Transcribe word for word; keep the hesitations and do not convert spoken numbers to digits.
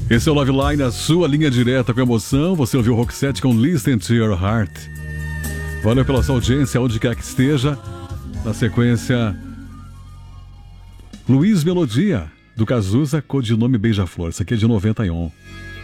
Esse é o Love Line, a sua linha direta com emoção. Você ouviu o Roxette com Listen to Your Heart. Valeu pela sua audiência, onde quer que esteja. Na sequência, Luiz Melodia, do Cazuza, codinome Beija-Flor. Isso aqui é de noventa e um.